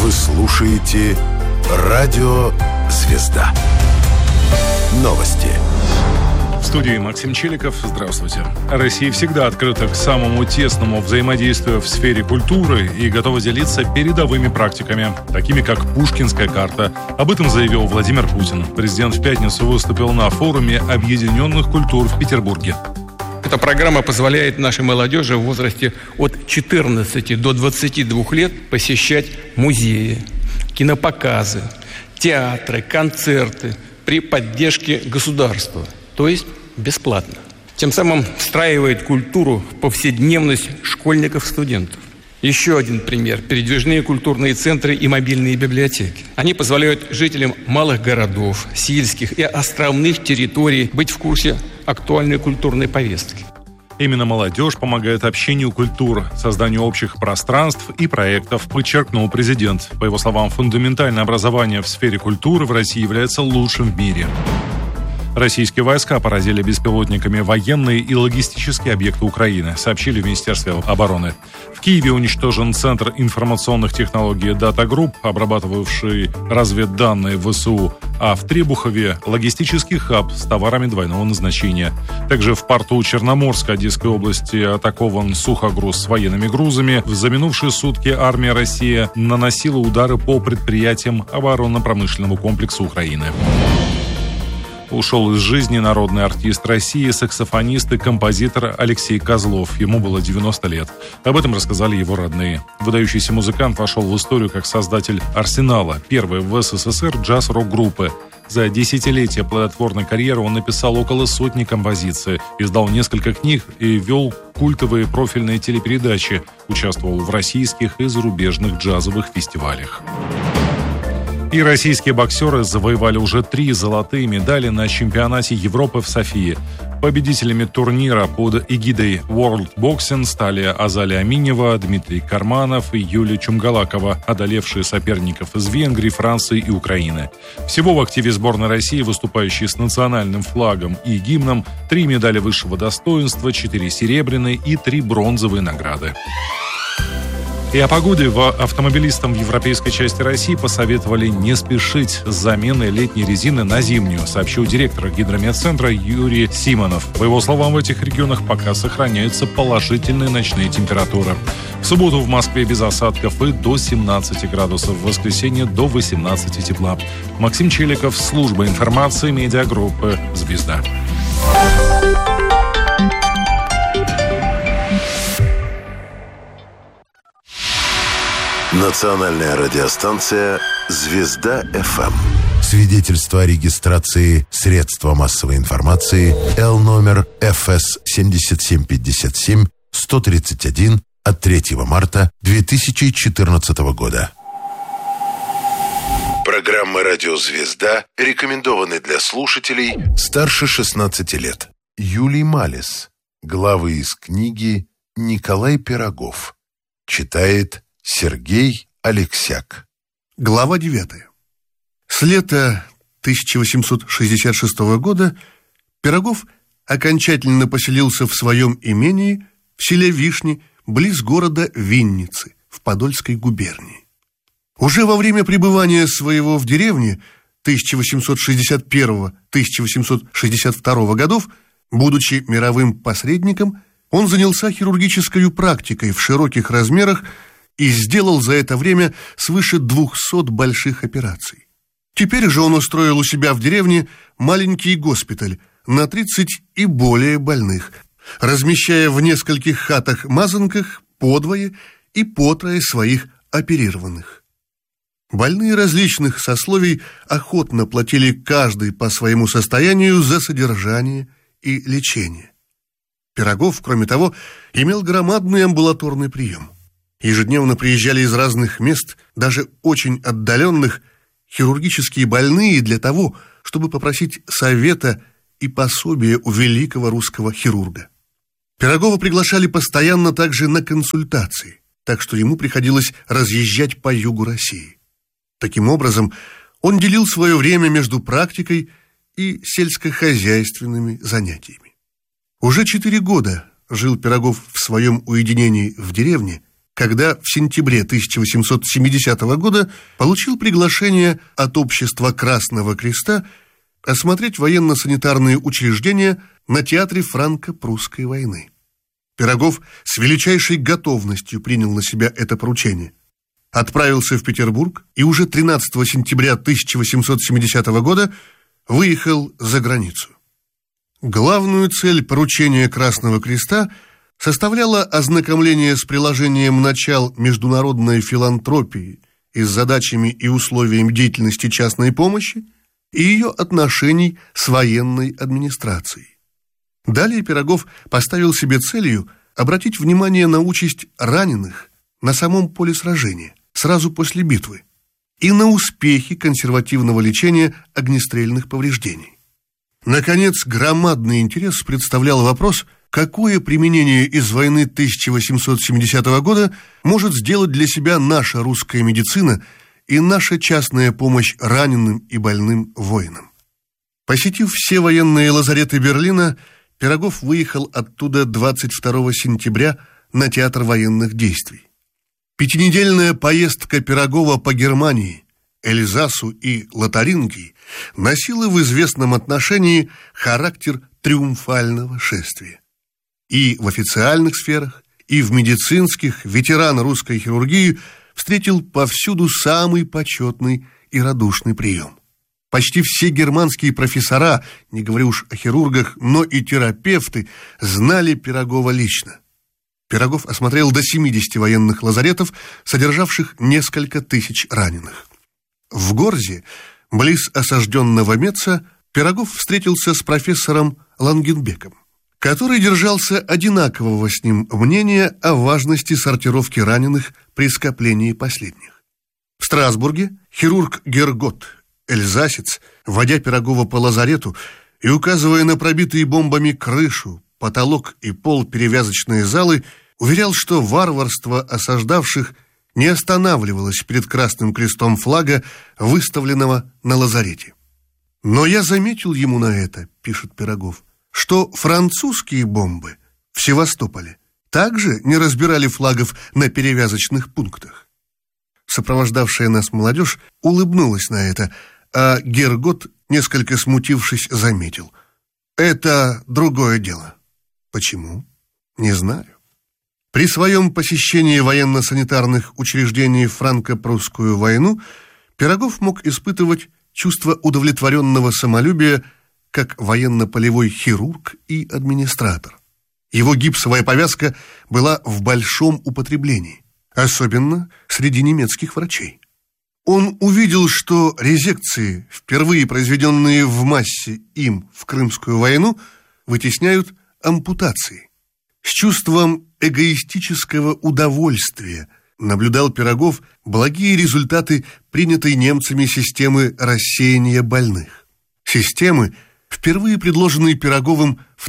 Вы слушаете «Радио Звезда». Новости. В студии Максим Челиков. Здравствуйте. Россия всегда открыта к самому тесному взаимодействию в сфере культуры и готова делиться передовыми практиками, такими как Пушкинская карта. Об этом заявил Владимир Путин. Президент в пятницу выступил на форуме объединенных культур в Петербурге. Эта программа позволяет нашей молодежи в возрасте от 14 до 22 лет посещать музеи, кинопоказы, театры, концерты при поддержке государства, то есть бесплатно. Тем самым встраивает культуру в повседневность школьников-студентов. Еще один пример – передвижные культурные центры и мобильные библиотеки. Они позволяют жителям малых городов, сельских и островных территорий быть в курсе актуальной культурной повестки. Именно молодежь помогает общению культур, созданию общих пространств и проектов, подчеркнул президент. По его словам, фундаментальное образование в сфере культуры в России является лучшим в мире. Российские войска поразили беспилотниками военные и логистические объекты Украины, сообщили в Министерстве обороны. В Киеве уничтожен Центр информационных технологий Data Group, обрабатывавший разведданные ВСУ, а в Требухове логистический хаб с товарами двойного назначения. Также в порту Черноморска Одесской области атакован сухогруз с военными грузами. За минувшие сутки армия России наносила удары по предприятиям оборонно-промышленного комплекса Украины. Ушел из жизни народный артист России, саксофонист и композитор Алексей Козлов. Ему было 90 лет. Об этом рассказали его родные. Выдающийся музыкант вошел в историю как создатель «Арсенала», первой в СССР джаз-рок-группы. За десятилетие плодотворной карьеры он написал около сотни композиций, издал несколько книг и вел культовые профильные телепередачи, участвовал в российских и зарубежных джазовых фестивалях. И российские боксеры завоевали уже 3 золотые медали на чемпионате Европы в Софии. Победителями турнира под эгидой World Boxing стали Азалия Аминева, Дмитрий Карманов и Юлия Чумгалакова, одолевшие соперников из Венгрии, Франции и Украины. Всего в активе сборной России, выступающей с национальным флагом и гимном, 3 медали высшего достоинства, 4 серебряные и 3 бронзовые награды. И о погоде. Автомобилистам в европейской части России посоветовали не спешить с заменой летней резины на зимнюю, сообщил директор гидрометцентра Юрий Симонов. По его словам, в этих регионах пока сохраняются положительные ночные температуры. В субботу в Москве без осадков и до 17 градусов, в воскресенье до 18 тепла. Максим Челиков, служба информации медиагруппы «Звезда». Национальная радиостанция «Звезда ФМ». Свидетельство о регистрации средства массовой информации Л номер ФС 7757 131 от 3 марта 2014 года. Программы «Радио Звезда» рекомендованы для слушателей старше 16 лет. Юлий Малис. Главы из книги Николай Пирогов. Читает Сергей Алексяк. Глава 9. С лета 1866 года Пирогов окончательно поселился в своем имении в селе Вишни, близ города Винницы, в Подольской губернии. Уже во время пребывания своего в деревне 1861-1862 годов, будучи мировым посредником, он занялся хирургической практикой в широких размерах и сделал за это время свыше 200 больших операций. Теперь же он устроил у себя в деревне маленький госпиталь на 30 и более больных, размещая в нескольких хатах-мазанках подвое и потрое своих оперированных. Больные различных сословий охотно платили каждый по своему состоянию за содержание и лечение. Пирогов, кроме того, имел громадный амбулаторный прием. Ежедневно приезжали из разных мест, даже очень отдаленных, хирургические больные для того, чтобы попросить совета и пособия у великого русского хирурга. Пирогова приглашали постоянно также на консультации, так что ему приходилось разъезжать по югу России. Таким образом, он делил свое время между практикой и сельскохозяйственными занятиями. Уже 4 года жил Пирогов в своем уединении в деревне, когда в сентябре 1870 года получил приглашение от Общества Красного Креста осмотреть военно-санитарные учреждения на театре франко-прусской войны. Пирогов с величайшей готовностью принял на себя это поручение. Отправился в Петербург и уже 13 сентября 1870 года выехал за границу. Главную цель поручения Красного Креста составляла ознакомление с приложением начал международной филантропии и с задачами и условиями деятельности частной помощи и ее отношений с военной администрацией. Далее Пирогов поставил себе целью обратить внимание на участь раненых на самом поле сражения, сразу после битвы, и на успехи консервативного лечения огнестрельных повреждений. Наконец, громадный интерес представлял вопрос, какое применение из войны 1870 года может сделать для себя наша русская медицина и наша частная помощь раненым и больным воинам. Посетив все военные лазареты Берлина, Пирогов выехал оттуда 22 сентября на театр военных действий. Пятинедельная поездка Пирогова по Германии, Эльзасу и Лотарингии носила в известном отношении характер триумфального шествия. И в официальных сферах, и в медицинских ветеран русской хирургии встретил повсюду самый почетный и радушный прием. Почти все германские профессора, не говоря уж о хирургах, но и терапевты, знали Пирогова лично. Пирогов осмотрел до 70 военных лазаретов, содержавших несколько тысяч раненых. В Горзе, близ осажденного Меца, Пирогов встретился с профессором Лангенбеком, который держался одинакового с ним мнения о важности сортировки раненых при скоплении последних. В Страсбурге хирург Гергот, эльзасец, водя Пирогова по лазарету и указывая на пробитые бомбами крышу, потолок и пол перевязочной залы, уверял, что варварство осаждавших не останавливалось перед Красным Крестом флага, выставленного на лазарете. «Но я заметил ему на это, — пишет Пирогов, — что французские бомбы в Севастополе также не разбирали флагов на перевязочных пунктах». Сопровождавшая нас молодежь улыбнулась на это, а Гергот, несколько смутившись, заметил: «Это другое дело». Почему? Не знаю. При своем посещении военно-санитарных учреждений в франко-прусскую войну Пирогов мог испытывать чувство удовлетворенного самолюбия как военно-полевой хирург и администратор. Его гипсовая повязка была в большом употреблении, особенно среди немецких врачей. Он увидел, что резекции, впервые произведенные в массе им в Крымскую войну, вытесняют ампутации. С чувством эгоистического удовольствия наблюдал Пирогов благие результаты принятой немцами системы рассеяния больных. Системы, впервые предложенные Пироговым в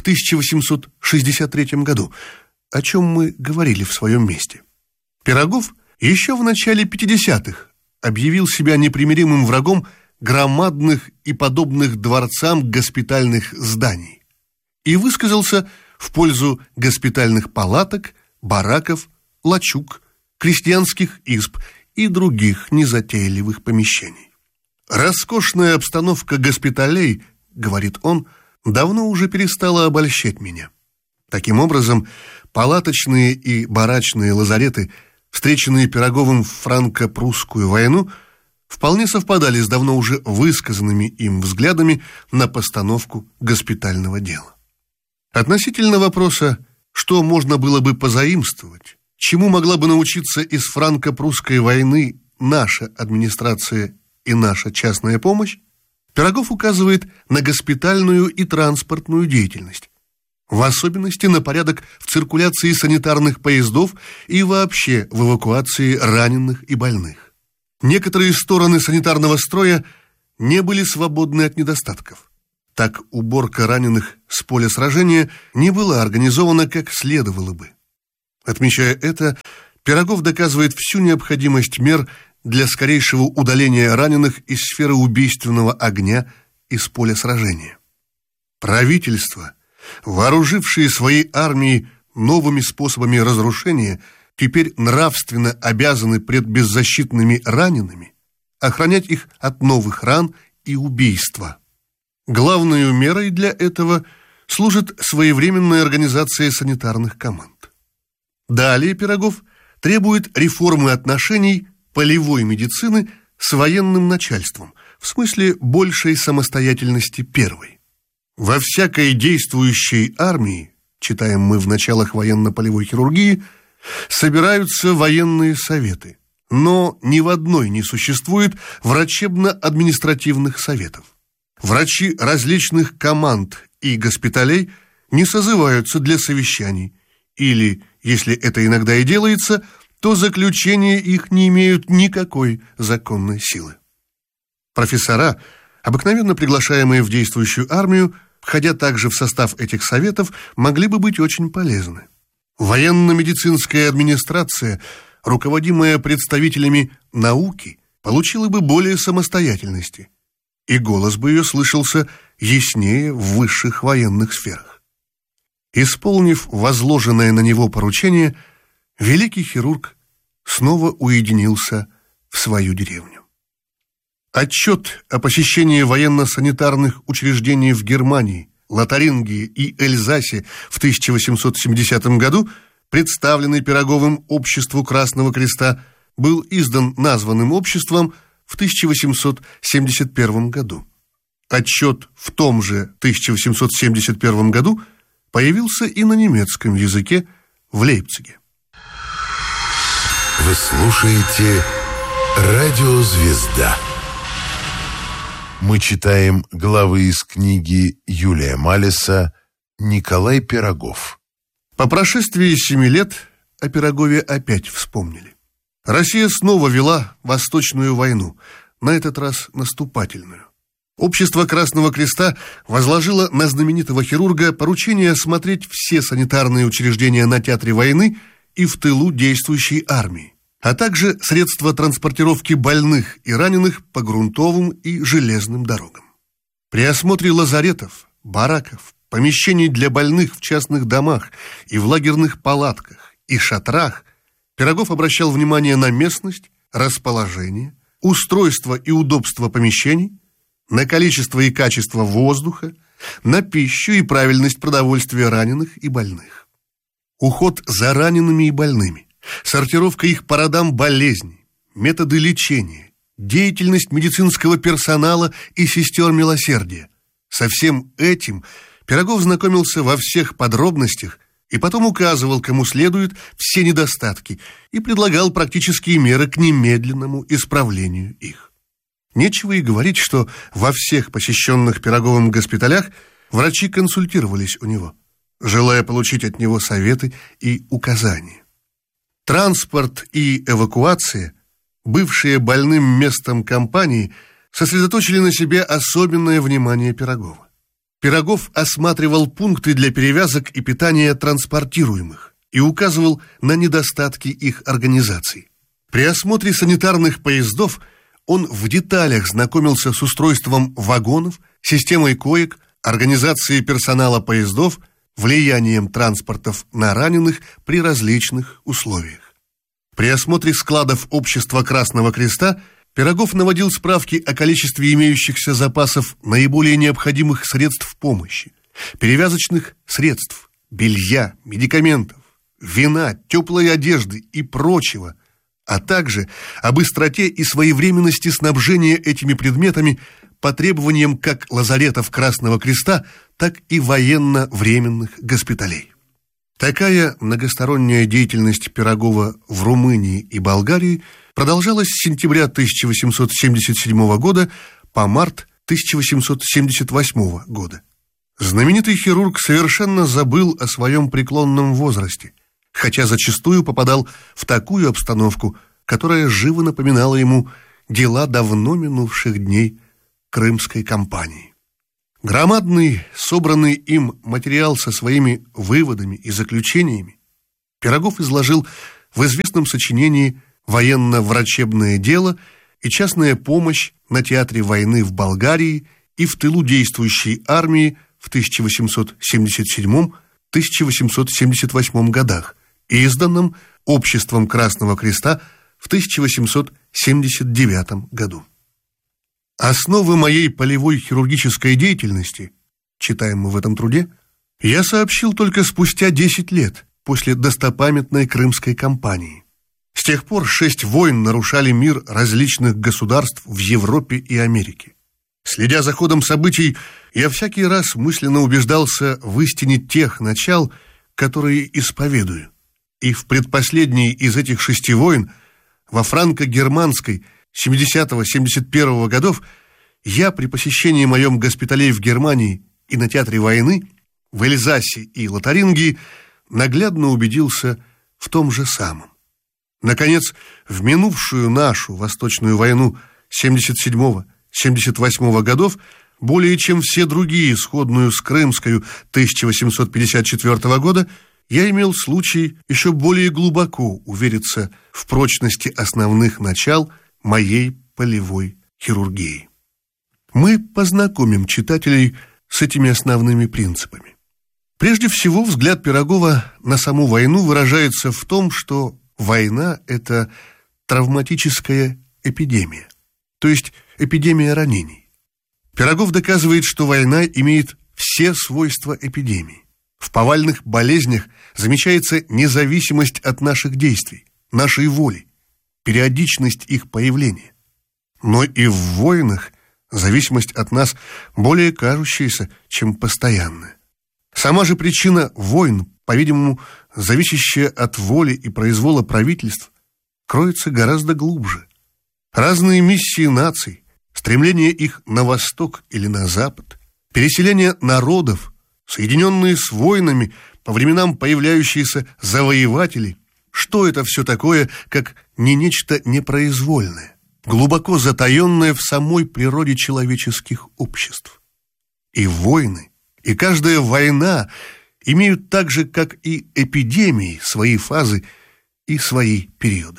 1863 году, о чем мы говорили в своем месте. Пирогов еще в начале 50-х объявил себя непримиримым врагом громадных и подобных дворцам госпитальных зданий и высказался в пользу госпитальных палаток, бараков, лачуг, крестьянских изб и других незатейливых помещений. «Роскошная обстановка госпиталей, — говорит он, — давно уже перестала обольщать меня. Таким образом, палаточные и барачные лазареты, встреченные Пироговым в франко-прусскую войну, вполне совпадали с давно уже высказанными им взглядами на постановку госпитального дела. Относительно вопроса, что можно было бы позаимствовать, чему могла бы научиться из франко-прусской войны наша администрация и наша частная помощь, Пирогов указывает на госпитальную и транспортную деятельность, в особенности на порядок в циркуляции санитарных поездов и вообще в эвакуации раненых и больных. Некоторые стороны санитарного строя не были свободны от недостатков. Так уборка раненых с поля сражения не была организована, как следовало бы. Отмечая это, Пирогов доказывает всю необходимость мер для скорейшего удаления раненых из сферы убийственного огня из поля сражения. Правительства, вооружившие свои армии новыми способами разрушения, теперь нравственно обязаны пред беззащитными ранеными охранять их от новых ран и убийства. Главной мерой для этого служит своевременная организация санитарных команд. Далее Пирогов требует реформы отношений полевой медицины с военным начальством, в смысле большей самостоятельности первой. Во всякой действующей армии, читаем мы в началах военно-полевой хирургии, собираются военные советы, но ни в одной не существует врачебно-административных советов. Врачи различных команд и госпиталей не созываются для совещаний, или, если это иногда и делается, то заключения их не имеют никакой законной силы. Профессора, обыкновенно приглашаемые в действующую армию, входя также в состав этих советов, могли бы быть очень полезны. Военно-медицинская администрация, руководимая представителями науки, получила бы более самостоятельности, и голос бы ее слышался яснее в высших военных сферах. Исполнив возложенное на него поручение, великий хирург снова уединился в свою деревню. Отчет о посещении военно-санитарных учреждений в Германии, Лотарингии и Эльзасе в 1870 году, представленный Пироговым обществу Красного Креста, был издан названным обществом в 1871 году. Отчет в том же 1871 году появился и на немецком языке в Лейпциге. Вы слушаете «Радио Звезда». Мы читаем главы из книги Юлия Малеса «Николай Пирогов». По прошествии 7 лет о Пирогове опять вспомнили. Россия снова вела Восточную войну, на этот раз наступательную. Общество Красного Креста возложило на знаменитого хирурга поручение осмотреть все санитарные учреждения на театре войны и в тылу действующей армии, а также средства транспортировки больных и раненых по грунтовым и железным дорогам. При осмотре лазаретов, бараков, помещений для больных в частных домах и в лагерных палатках и шатрах Пирогов обращал внимание на местность, расположение, устройство и удобство помещений, на количество и качество воздуха, на пищу и правильность продовольствия раненых и больных. Уход за ранеными и больными, сортировка их по родам болезней, методы лечения, деятельность медицинского персонала и сестер милосердия. Со всем этим Пирогов знакомился во всех подробностях и потом указывал, кому следует, все недостатки и предлагал практические меры к немедленному исправлению их. Нечего и говорить, что во всех посещенных Пироговым госпиталях врачи консультировались у него, желая получить от него советы и указания. Транспорт и эвакуация, бывшие больным местом кампании, сосредоточили на себе особенное внимание Пирогова. Пирогов осматривал пункты для перевязок и питания транспортируемых и указывал на недостатки их организации. При осмотре санитарных поездов он в деталях знакомился с устройством вагонов, системой коек, организацией персонала поездов, влиянием транспортов на раненых при различных условиях. При осмотре складов общества Красного Креста Пирогов наводил справки о количестве имеющихся запасов наиболее необходимых средств помощи, перевязочных средств, белья, медикаментов, вина, теплой одежды и прочего, а также о быстроте и своевременности снабжения этими предметами по требованиям как лазаретов Красного Креста, так и военно-временных госпиталей. Такая многосторонняя деятельность Пирогова в Румынии и Болгарии продолжалась с сентября 1877 года по март 1878 года. Знаменитый хирург совершенно забыл о своем преклонном возрасте, хотя зачастую попадал в такую обстановку, которая живо напоминала ему дела давно минувших дней Крымской кампании. Громадный, собранный им материал со своими выводами и заключениями Пирогов изложил в известном сочинении «Военно-врачебное дело и частная помощь на театре войны в Болгарии и в тылу действующей армии в 1877-1878 годах», изданном Обществом Красного Креста в 1879 году. «Основы моей полевой хирургической деятельности», читаем мы в этом труде, я сообщил только спустя 10 лет после достопамятной Крымской кампании. С тех пор 6 войн нарушали мир различных государств в Европе и Америке. Следя за ходом событий, я всякий раз мысленно убеждался в истине тех начал, которые исповедую. И в предпоследней из этих 6 войн, во франко-германской 70-71 годов, я при посещении моем госпиталей в Германии и на театре войны, в Эльзасе и Лотарингии, наглядно убедился в том же самом. Наконец, в минувшую нашу Восточную войну 77-78 годов, более чем все другие, сходную с Крымскою 1854 года, я имел случай еще более глубоко увериться в прочности основных начал моей полевой хирургии. Мы познакомим читателей с этими основными принципами. Прежде всего, взгляд Пирогова на саму войну выражается в том, что война – это травматическая эпидемия, то есть эпидемия ранений. Пирогов доказывает, что война имеет все свойства эпидемии. В повальных болезнях замечается независимость от наших действий, нашей воли, периодичность их появления. Но и в войнах зависимость от нас более кажущаяся, чем постоянная. Сама же причина войн, по-видимому, зависящая от воли и произвола правительств, кроется гораздо глубже. Разные миссии наций, стремление их на восток или на запад, переселение народов, соединенные с войнами, по временам появляющиеся завоеватели, что это все такое, как не нечто непроизвольное, глубоко затаенное в самой природе человеческих обществ. И войны, и каждая война имеют так же, как и эпидемии, свои фазы и свои периоды.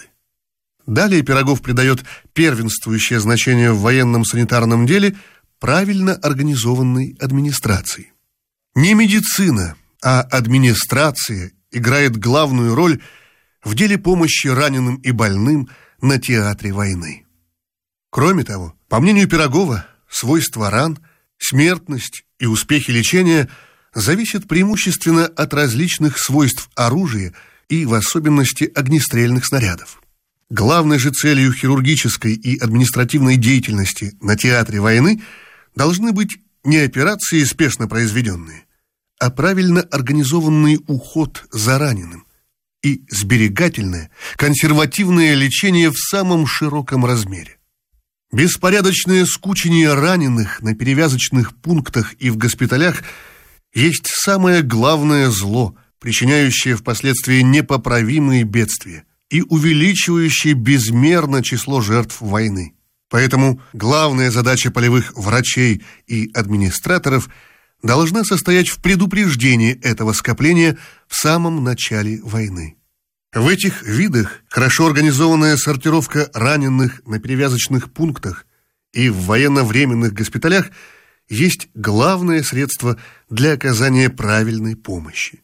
Далее Пирогов придает первенствующее значение в военном санитарном деле правильно организованной администрации. Не медицина, а администрация играет главную роль в деле помощи раненым и больным на театре войны. Кроме того, по мнению Пирогова, свойства ран, смертность и успехи лечения зависят преимущественно от различных свойств оружия и в особенности огнестрельных снарядов. Главной же целью хирургической и административной деятельности на театре войны должны быть не операции, спешно произведенные, а правильно организованный уход за раненым и сберегательное, консервативное лечение в самом широком размере. Беспорядочное скучение раненых на перевязочных пунктах и в госпиталях есть самое главное зло, причиняющее впоследствии непоправимые бедствия и увеличивающее безмерно число жертв войны. Поэтому главная задача полевых врачей и администраторов должна состоять в предупреждении этого скопления в самом начале войны. В этих видах хорошо организованная сортировка раненых на перевязочных пунктах и в военновременных госпиталях есть главное средство для оказания правильной помощи.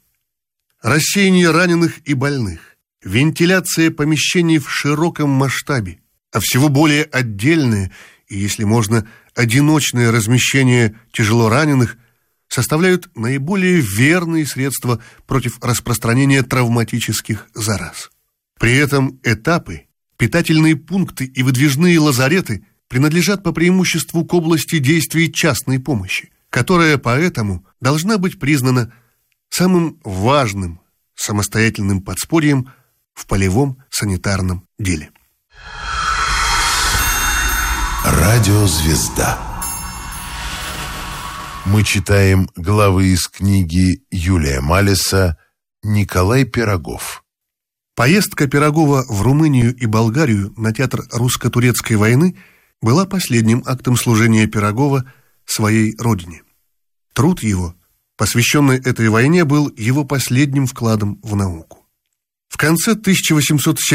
Рассеяние раненых и больных, вентиляция помещений в широком масштабе, а всего более отдельное и, если можно, одиночное размещение тяжелораненых составляют наиболее верные средства против распространения травматических зараз. При этом этапы, питательные пункты и выдвижные лазареты принадлежат по преимуществу к области действий частной помощи, которая поэтому должна быть признана самым важным самостоятельным подспорьем в полевом санитарном деле. Радиозвезда. Мы читаем главы из книги Юлия Малеса «Николай Пирогов». Поездка Пирогова в Румынию и Болгарию на театр русско-турецкой войны была последним актом служения Пирогова своей родине. Труд его, посвященный этой войне, был его последним вкладом в науку. В конце 1870